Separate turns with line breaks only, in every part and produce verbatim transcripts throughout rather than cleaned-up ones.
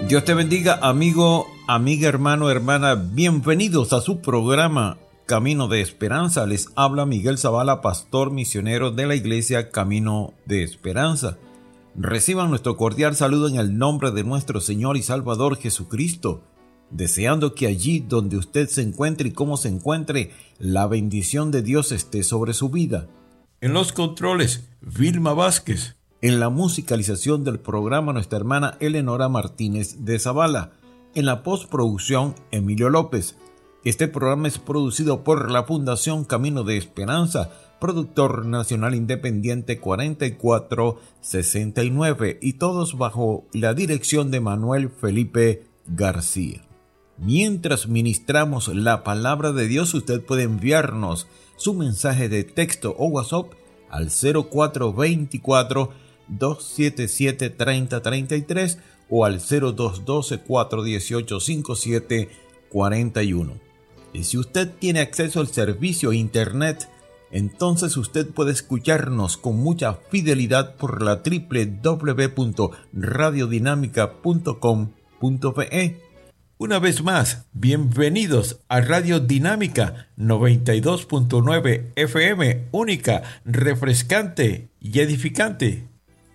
Dios te bendiga, amigo, amiga, hermano, hermana. Bienvenidos a su programa Camino de Esperanza. Les habla Miguel Zavala, pastor misionero de la iglesia Camino de Esperanza. Reciban nuestro cordial saludo en el nombre de nuestro Señor y Salvador Jesucristo, deseando que allí donde usted se encuentre y como se encuentre, la bendición de Dios esté sobre su vida. En los controles, Vilma Vázquez. En la musicalización del programa, nuestra hermana Eleonora Martínez de Zavala. En la postproducción, Emilio López. Este programa es producido por la Fundación Camino de Esperanza, productor nacional independiente cuarenta y cuatro sesenta y nueve, y todos bajo la dirección de Manuel Felipe García. Mientras ministramos la palabra de Dios, usted puede enviarnos su mensaje de texto o WhatsApp al cero cuatro veinticuatro, doscientos setenta y siete, treinta treinta y tres o al cero dos doce, cuatrocientos dieciocho, cincuenta y siete cuarenta y uno. Y si usted tiene acceso al servicio internet, entonces usted puede escucharnos con mucha fidelidad por la doble u doble u doble u punto radio dinámica punto com punto be. Una vez más, bienvenidos a Radio Dinámica noventa y dos punto nueve F M, única, refrescante y edificante.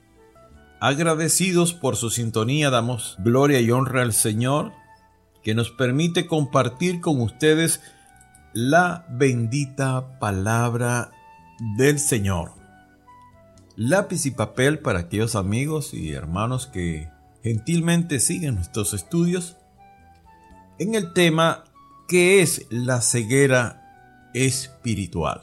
Agradecidos por su sintonía, damos gloria y honra al Señor, que nos permite compartir con ustedes la bendita palabra del Señor. Lápiz y papel para aquellos amigos y hermanos que gentilmente siguen nuestros estudios en el tema ¿qué es la ceguera espiritual?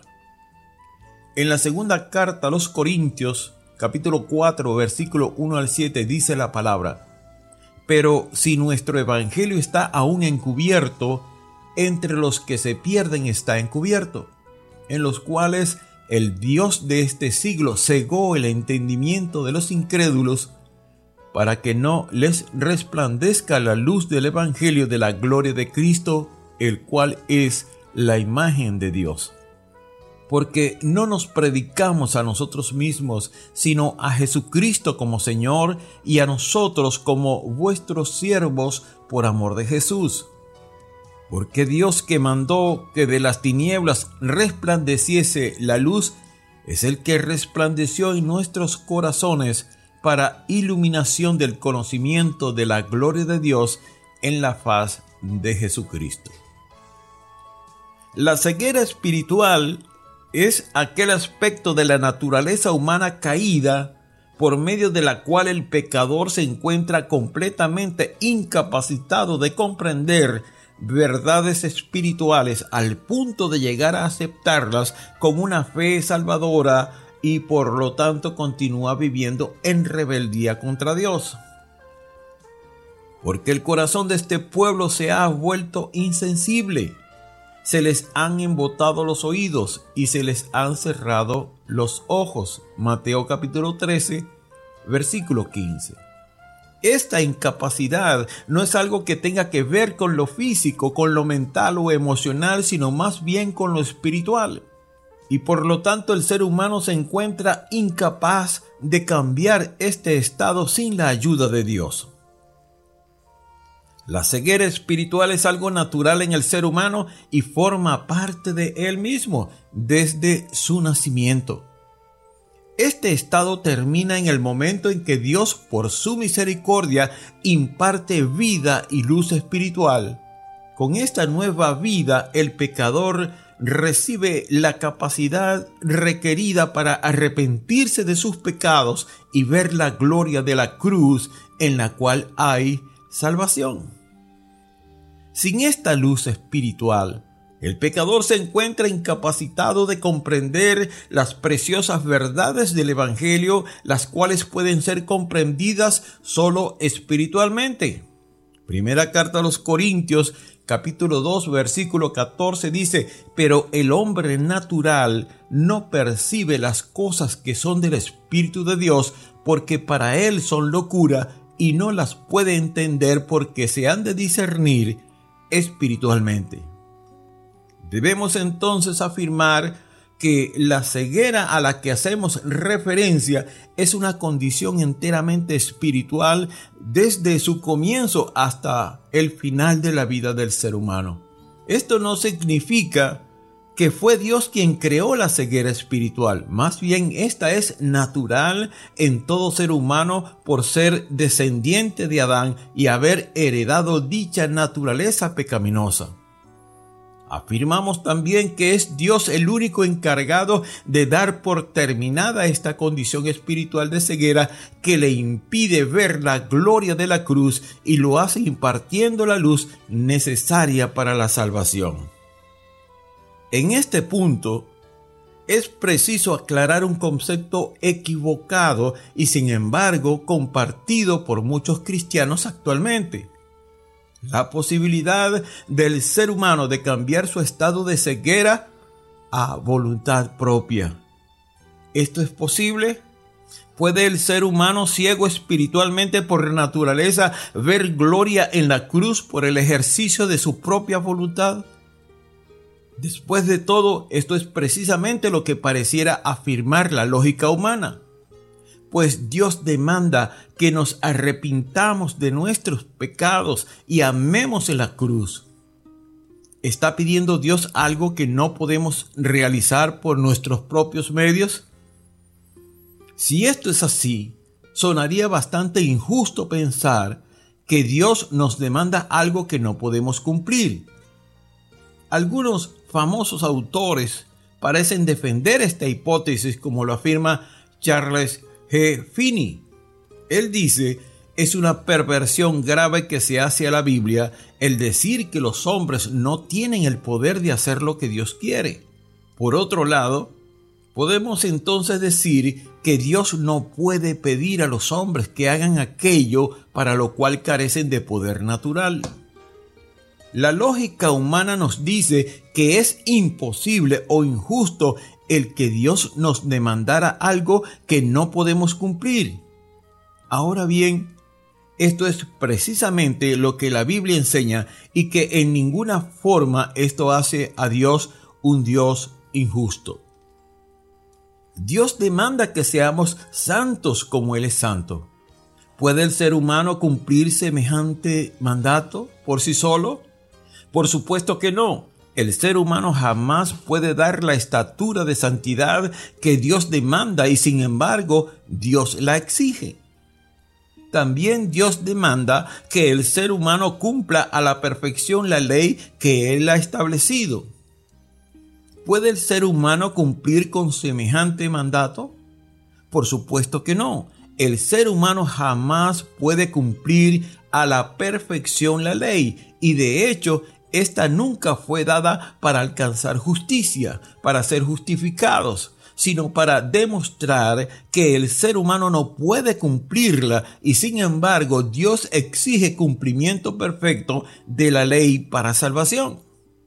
En la segunda carta a los Corintios, capítulo cuatro, versículo uno al siete, dice la palabra: pero si nuestro evangelio está aún encubierto, entre los que se pierden está encubierto, en los cuales el Dios de este siglo cegó el entendimiento de los incrédulos, para que no les resplandezca la luz del evangelio de la gloria de Cristo, el cual es la imagen de Dios. Porque no nos predicamos a nosotros mismos, sino a Jesucristo como Señor y a nosotros como vuestros siervos por amor de Jesús. Porque Dios, que mandó que de las tinieblas resplandeciese la luz, es el que resplandeció en nuestros corazones para iluminación del conocimiento de la gloria de Dios en la faz de Jesucristo. La ceguera espiritual es aquel aspecto de la naturaleza humana caída por medio de la cual el pecador se encuentra completamente incapacitado de comprender verdades espirituales al punto de llegar a aceptarlas con una fe salvadora y por lo tanto continúa viviendo en rebeldía contra Dios. Porque el corazón de este pueblo se ha vuelto insensible. Se les han embotado los oídos y se les han cerrado los ojos. Mateo capítulo trece, versículo quince. Esta incapacidad no es algo que tenga que ver con lo físico, con lo mental o emocional, sino más bien con lo espiritual. Y por lo tanto el ser humano se encuentra incapaz de cambiar este estado sin la ayuda de Dios. La ceguera espiritual es algo natural en el ser humano y forma parte de él mismo desde su nacimiento. Este estado termina en el momento en que Dios, por su misericordia, imparte vida y luz espiritual. Con esta nueva vida, el pecador recibe la capacidad requerida para arrepentirse de sus pecados y ver la gloria de la cruz en la cual hay salvación. Sin esta luz espiritual, el pecador se encuentra incapacitado de comprender las preciosas verdades del Evangelio, las cuales pueden ser comprendidas solo espiritualmente. Primera carta a los Corintios, capítulo dos, versículo catorce dice: pero el hombre natural no percibe las cosas que son del Espíritu de Dios, porque para él son locura y no las puede entender porque se han de discernir espiritualmente. Debemos entonces afirmar que la ceguera a la que hacemos referencia es una condición enteramente espiritual desde su comienzo hasta el final de la vida del ser humano. Esto no significa que fue Dios quien creó la ceguera espiritual. Más bien, esta es natural en todo ser humano por ser descendiente de Adán y haber heredado dicha naturaleza pecaminosa. Afirmamos también que es Dios el único encargado de dar por terminada esta condición espiritual de ceguera que le impide ver la gloria de la cruz y lo hace impartiendo la luz necesaria para la salvación. En este punto, es preciso aclarar un concepto equivocado y sin embargo compartido por muchos cristianos actualmente. La posibilidad del ser humano de cambiar su estado de ceguera a voluntad propia. ¿Esto es posible? ¿Puede el ser humano ciego espiritualmente por naturaleza ver gloria en la cruz por el ejercicio de su propia voluntad? Después de todo, esto es precisamente lo que pareciera afirmar la lógica humana. Pues Dios demanda que nos arrepintamos de nuestros pecados y amemos en la cruz. ¿Está pidiendo Dios algo que no podemos realizar por nuestros propios medios? Si esto es así, sonaría bastante injusto pensar que Dios nos demanda algo que no podemos cumplir. Algunos famosos autores parecen defender esta hipótesis, como lo afirma Charles G. Finney. Él dice, es una perversión grave que se hace a la Biblia el decir que los hombres no tienen el poder de hacer lo que Dios quiere. Por otro lado, podemos entonces decir que Dios no puede pedir a los hombres que hagan aquello para lo cual carecen de poder natural. La lógica humana nos dice que es imposible o injusto el que Dios nos demandara algo que no podemos cumplir. Ahora bien, esto es precisamente lo que la Biblia enseña y que en ninguna forma esto hace a Dios un Dios injusto. Dios demanda que seamos santos como Él es santo. ¿Puede el ser humano cumplir semejante mandato por sí solo? Por supuesto que no. El ser humano jamás puede dar la estatura de santidad que Dios demanda y sin embargo Dios la exige. También Dios demanda que el ser humano cumpla a la perfección la ley que Él ha establecido. ¿Puede el ser humano cumplir con semejante mandato? Por supuesto que no. El ser humano jamás puede cumplir a la perfección la ley y de hecho esta nunca fue dada para alcanzar justicia, para ser justificados, sino para demostrar que el ser humano no puede cumplirla y sin embargo Dios exige cumplimiento perfecto de la ley para salvación.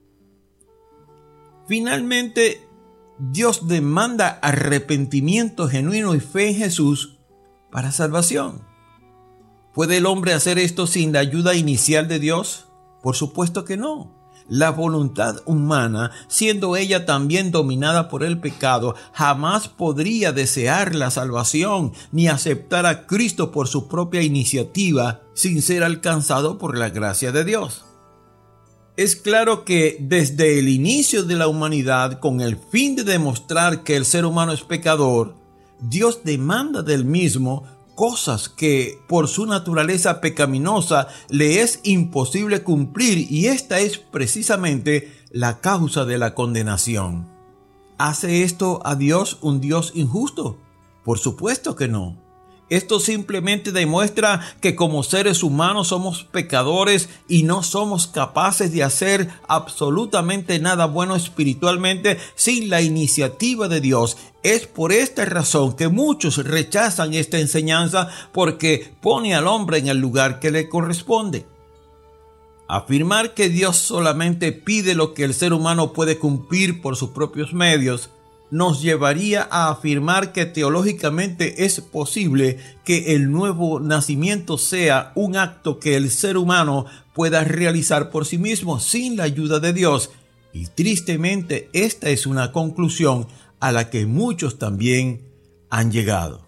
Finalmente, Dios demanda arrepentimiento genuino y fe en Jesús para salvación. ¿Puede el hombre hacer esto sin la ayuda inicial de Dios? Por supuesto que no. La voluntad humana, siendo ella también dominada por el pecado, jamás podría desear la salvación ni aceptar a Cristo por su propia iniciativa sin ser alcanzado por la gracia de Dios. Es claro que desde el inicio de la humanidad, con el fin de demostrar que el ser humano es pecador, Dios demanda del mismo cosas que por su naturaleza pecaminosa le es imposible cumplir y esta es precisamente la causa de la condenación. ¿Hace esto a Dios un Dios injusto? Por supuesto que no. Esto simplemente demuestra que como seres humanos somos pecadores y no somos capaces de hacer absolutamente nada bueno espiritualmente sin la iniciativa de Dios. Es por esta razón que muchos rechazan esta enseñanza porque pone al hombre en el lugar que le corresponde. Afirmar que Dios solamente pide lo que el ser humano puede cumplir por sus propios medios nos llevaría a afirmar que teológicamente es posible que el nuevo nacimiento sea un acto que el ser humano pueda realizar por sí mismo sin la ayuda de Dios. Y tristemente esta es una conclusión a la que muchos también han llegado.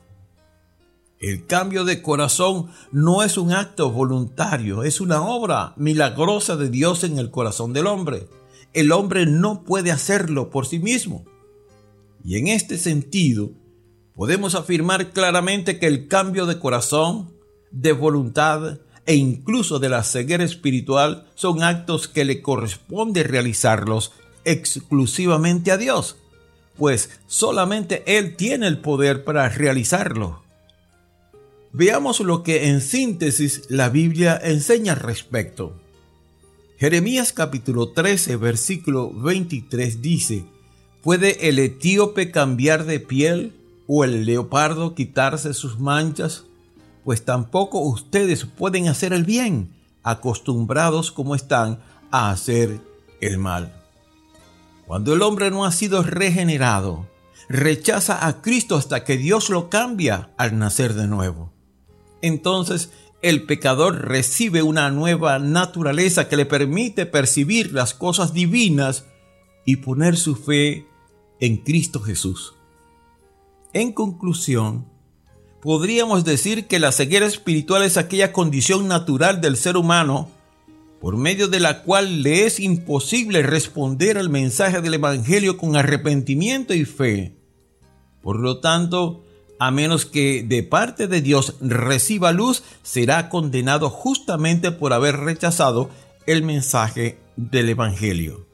El cambio de corazón no es un acto voluntario, es una obra milagrosa de Dios en el corazón del hombre. El hombre no puede hacerlo por sí mismo. Y en este sentido, podemos afirmar claramente que el cambio de corazón, de voluntad e incluso de la ceguera espiritual son actos que le corresponde realizarlos exclusivamente a Dios, pues solamente Él tiene el poder para realizarlo. Veamos lo que en síntesis la Biblia enseña al respecto. Jeremías capítulo trece, versículo veintitrés dice: ¿Puede el etíope cambiar de piel o el leopardo quitarse sus manchas? Pues tampoco ustedes pueden hacer el bien, acostumbrados como están a hacer el mal. Cuando el hombre no ha sido regenerado, rechaza a Cristo hasta que Dios lo cambia al nacer de nuevo. Entonces el pecador recibe una nueva naturaleza que le permite percibir las cosas divinas y poner su fe en Cristo Jesús. En conclusión, podríamos decir que la ceguera espiritual es aquella condición natural del ser humano por medio de la cual le es imposible responder al mensaje del Evangelio con arrepentimiento y fe. Por lo tanto, a menos que de parte de Dios reciba luz, será condenado justamente por haber rechazado el mensaje del Evangelio.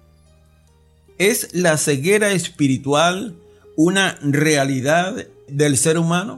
¿Es la ceguera espiritual una realidad del ser humano?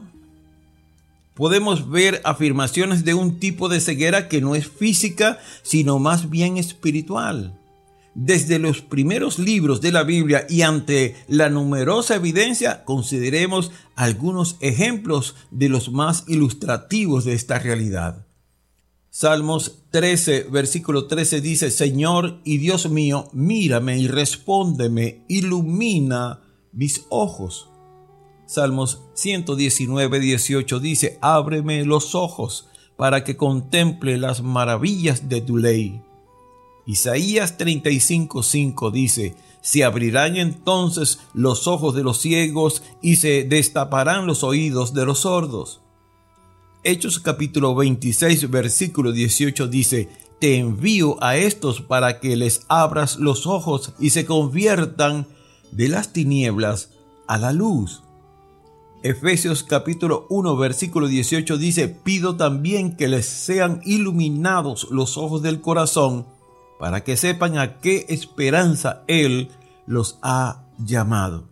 Podemos ver afirmaciones de un tipo de ceguera que no es física, sino más bien espiritual. Desde los primeros libros de la Biblia y ante la numerosa evidencia, consideremos algunos ejemplos de los más ilustrativos de esta realidad. Salmos trece, versículo trece dice: Señor y Dios mío, mírame y respóndeme, ilumina mis ojos. Salmos ciento diecinueve, dieciocho dice: Ábreme los ojos para que contemple las maravillas de tu ley. Isaías treinta y cinco, cinco dice: Se abrirán entonces los ojos de los ciegos y se destaparán los oídos de los sordos. Hechos capítulo veintiséis, versículo dieciocho dice: Te envío a estos para que les abras los ojos y se conviertan de las tinieblas a la luz. Efesios capítulo uno, versículo dieciocho dice: Pido también que les sean iluminados los ojos del corazón, para que sepan a qué esperanza Él los ha llamado.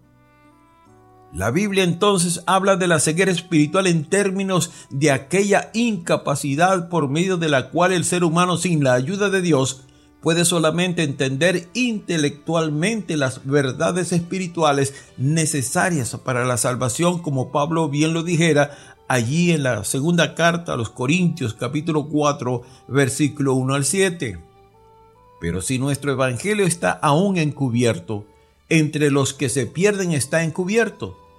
La Biblia entonces habla de la ceguera espiritual en términos de aquella incapacidad por medio de la cual el ser humano, sin la ayuda de Dios, puede solamente entender intelectualmente las verdades espirituales necesarias para la salvación, como Pablo bien lo dijera allí en la segunda carta a los Corintios capítulo cuatro, versículo uno al siete. Pero si nuestro evangelio está aún encubierto, entre los que se pierden está encubierto,